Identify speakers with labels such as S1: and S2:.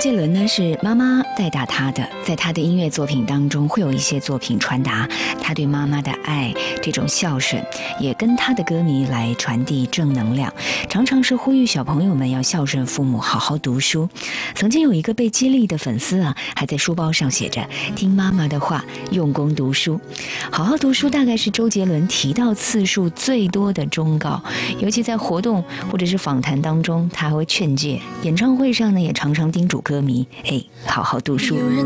S1: 杰伦呢是妈妈带大他的，在他的音乐作品当中会有一些作品传达他对妈妈的爱，这种孝顺也跟他的歌迷来传递正能量，常常是呼吁小朋友们要孝顺父母，好好读书。曾经有一个被激励的粉丝啊，还在书包上写着听妈妈的话，用功读书。好好读书大概是周杰伦提到次数最多的忠告，尤其在活动或者是访谈当中，他还会劝诫，演唱会上呢也常常叮嘱歌迷，好好读书。